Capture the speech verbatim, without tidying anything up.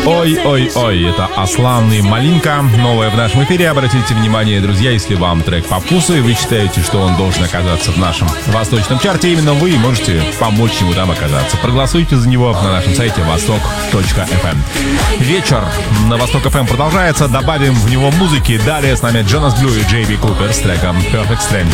Ой-ой-ой, это Аслан и Малинка. Новое в нашем эфире. Обратите внимание, друзья, если вам трек по вкусу, и вы считаете, что он должен оказаться в нашем восточном чарте, именно вы можете помочь ему там оказаться. Проголосуйте за него на нашем сайте восток точка эф эм. Вечер на Восток эф эм продолжается. Добавим в него музыки. Далее с нами Джонас Блю и Джей Би Купер с треком Perfect Stranger.